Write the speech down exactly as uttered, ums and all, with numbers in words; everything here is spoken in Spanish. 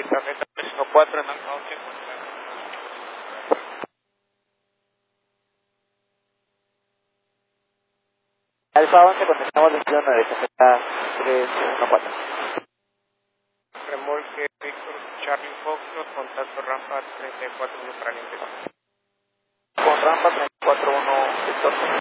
de tarjeta tres uno cuatro en Alfa once. Alfa once, contestamos destino nueve, tarjeta tres uno cuatro. Remolque Víctor Charlie Foxtrot, contacto rampa treinta y cuatro uno para el interior. Con rampa treinta y cuatro uno, Víctor.